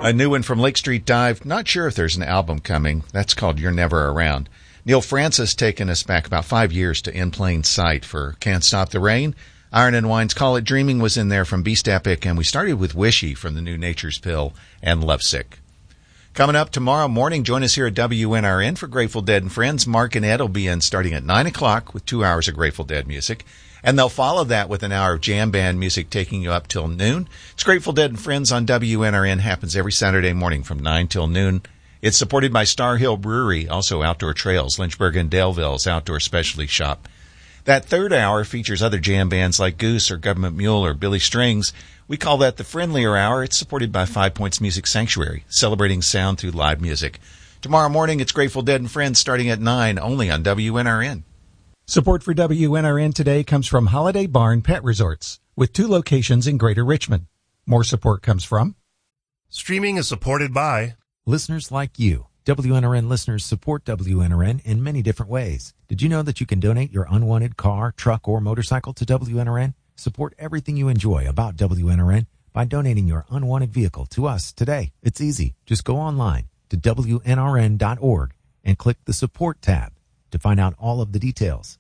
A new one from Lake Street Dive. Not sure if there's an album coming. That's called You're Never Around. Neil Francis taking us back about 5 years to In Plain Sight for Can't Stop the Rain. Iron and Wine's Call It Dreaming was in there from Beast Epic, and we started with Wishy from the new Nature's Pill and Lovesick. Coming up tomorrow morning, join us here at WNRN for Grateful Dead and Friends. Mark and Ed will be in starting at 9 o'clock with 2 hours of Grateful Dead music. And they'll follow that with an hour of jam band music taking you up till noon. It's Grateful Dead and Friends on WNRN. Happens every Saturday morning from 9 till noon. It's supported by Star Hill Brewery, also Outdoor Trails, Lynchburg and Daleville's outdoor specialty shop. That third hour features other jam bands like Goose or Government Mule or Billy Strings. We call that the friendlier hour. It's supported by 5 Points Music Sanctuary, celebrating sound through live music. Tomorrow morning, it's Grateful Dead and Friends starting at 9, only on WNRN. Support for WNRN today comes from Holiday Barn Pet Resorts, with 2 locations in Greater Richmond. More support comes from Streaming is supported by listeners like you. WNRN listeners support WNRN in many different ways. Did you know that you can donate your unwanted car, truck, or motorcycle to WNRN? Support everything you enjoy about WNRN by donating your unwanted vehicle to us today. It's easy. Just go online to WNRN.org and click the Support tab to find out all of the details.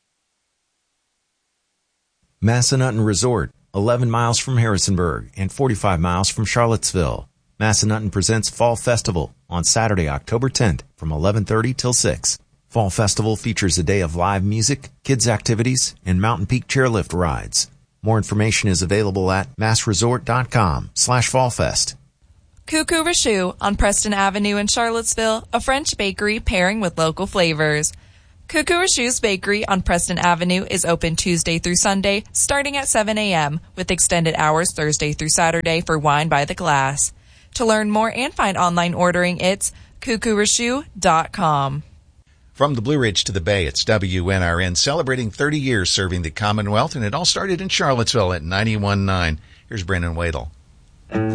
Massanutten Resort, 11 miles from Harrisonburg and 45 miles from Charlottesville. Massanutten presents Fall Festival on Saturday, October 10th from 11:30 till 6. Fall Festival features a day of live music, kids' activities, and Mountain Peak chairlift rides. More information is available at massresort.com/fallfest. Cuckoo Rashu on Preston Avenue in Charlottesville, a French bakery pairing with local flavors. Cuckoo Rashu's Bakery on Preston Avenue is open Tuesday through Sunday, starting at 7 a.m., with extended hours Thursday through Saturday for wine by the glass. To learn more and find online ordering, it's cuckoorashu.com. From the Blue Ridge to the Bay, it's WNRN celebrating 30 years serving the Commonwealth, and it all started in Charlottesville at 91.9. Here's Brendan Wadle.